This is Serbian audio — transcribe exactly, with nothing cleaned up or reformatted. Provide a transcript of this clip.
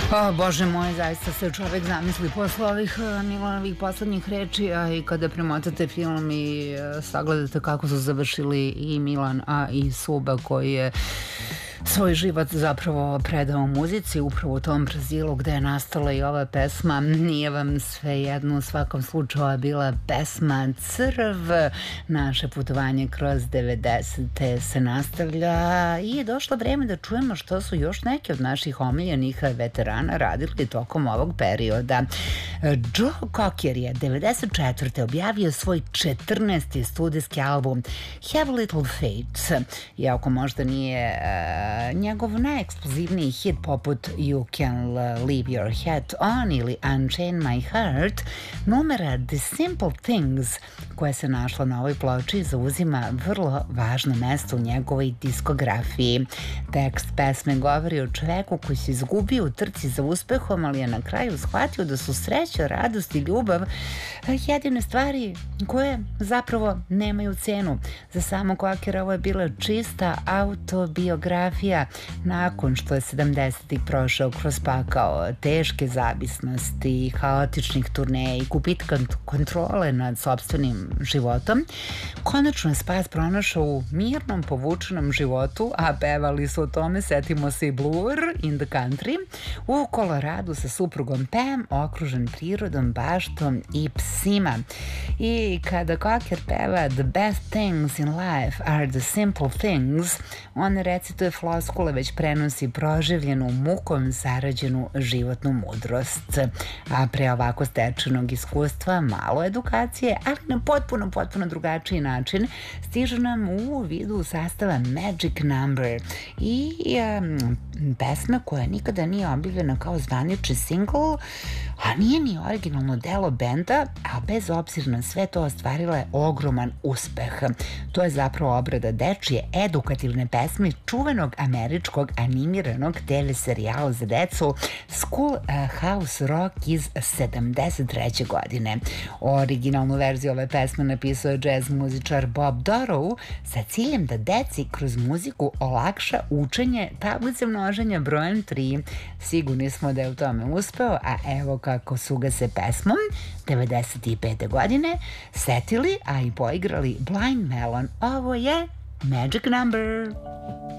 O, Bože moj, zaista se čovek zamisli posle ovih uh, Milanovih poslednjih reči, a i kada premotate film i uh, sagledate kako su završili i Milan, a i Suba koji je svoj život zapravo predao muzici upravo u tom Brazilu gde je nastala i ova pesma. Nije vam sve jedno, u svakom slučaju bila pesma Crv. Naše putovanje kroz devedesete se nastavlja i je došlo vreme da čujemo što su još neki od naših omiljenih veterana radili tokom ovog perioda. Joe Cocker je devedeset četvrte objavio svoj četrnaesti studijski album Have a Little Faith. Iako možda nije uh, njegov najeksplozivniji hit poput You Can Leave Your Hat On ili Unchain My Heart, numera The Simple Things koja se našla na ovoj ploči zauzima vrlo važno mesto u njegovoj diskografiji. Tekst pesme govori o čoveku koji se izgubio u trci za uspehom, ali je na kraju shvatio da su sreća, radost i ljubav jedine stvari koje zapravo nemaju cenu. Za samo Cockera ovo je bila čista autobiografija nakon što je sedamdesetih prošao kroz pakao teške zavisnosti, haotičnih turneja i gubitka kontrole nad sopstvenim životom. Konačno je spas pronašao u mirnom, povučenom životu, a pevali su o tome, setimo se i Blur in the Country, u Koloradu sa suprugom Pam, okružen prirodom, baštom i psima. I kada Cocker peva The best things in life are the simple things, on recituje floskule, već prenosi proživljenu, mukom zarađenu životnu mudrost. A pre ovako stečenog iskustva, malo edukacije, ali na potpuno, potpuno drugačiji način, stiže nam u vidu sastava Magic Number i um, pesma koja nikada nije objavljena kao zvanični singl, a nije ni originalno delo benda, a bez obzira na sve to ostvarila je ogroman uspeh. To je zapravo obrada dečije edukativne pesme čuvenog američkog animiranog te ve serijala za decu School House Rock iz sedamdeset treće godine. Originalnu verziju ove pesme napisao je jazz muzičar Bob Dorough sa ciljem da deci kroz muziku olakša učenje tablice množenja brojem tri. Sigurni smo da je u tome uspeo, a evo kako su ga se pesmom devedeset pete godine setili, a i poigrali Blind Melon. Ovo je Magic Number.